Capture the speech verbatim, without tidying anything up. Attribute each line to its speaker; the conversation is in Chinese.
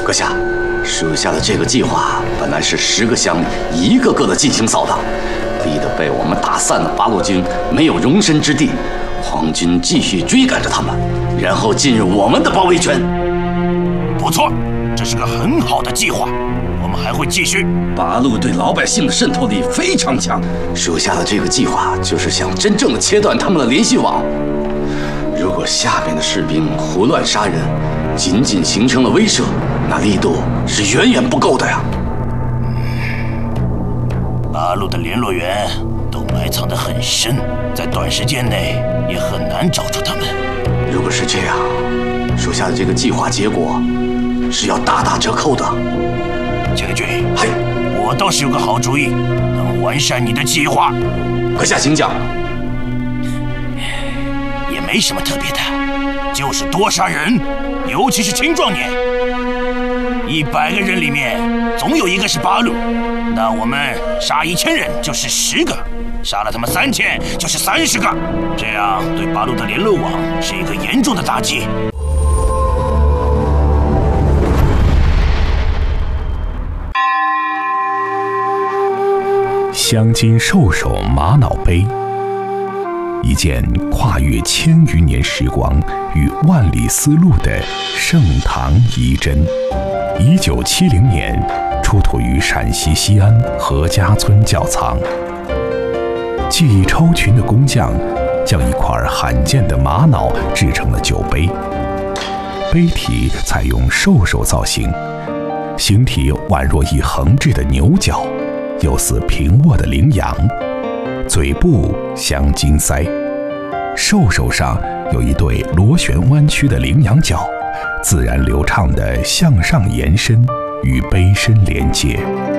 Speaker 1: 阁下，属下的这个计划本来是十个乡里一个个的进行扫荡，逼得被我们打散的八路军没有容身之地，皇军继续追赶着他们，然后进入我们的包围圈。
Speaker 2: 不错，这是个很好的计划，我们还会继续。
Speaker 1: 八路对老百姓的渗透力非常强，属下的这个计划就是想真正的切断他们的联系网。如果下面的士兵胡乱杀人，仅仅形成了威慑，那力度是远远不够的呀。
Speaker 2: 八路的联络员都埋藏得很深，在短时间内也很难找出他们。
Speaker 1: 如果是这样，属下的这个计划结果是要大打折扣的。
Speaker 2: 将军，
Speaker 1: 嘿，
Speaker 2: 我倒是有个好主意，能完善你的计划。
Speaker 1: 阁下请讲。
Speaker 2: 也没什么特别的，就是多杀人，尤其是青壮年。一百个人里面总有一个是八路，那我们杀一千人就是十个，杀了他们三千就是三十个，这样对八路的联络网是一个严重的打击。
Speaker 3: 镶金兽首玛瑙杯，一件跨越千余年时光与万里丝路的盛唐遗珍。一九七零年出土于陕西西安何家村窖藏。技艺超群的工匠将一块罕见的玛瑙制成了酒杯，杯体采用兽首造型，形体宛若一横置的牛角，又似平卧的羚羊，嘴部镶金腮，兽首上有一对螺旋弯曲的羚羊角，自然流畅地向上延伸，与杯身连接。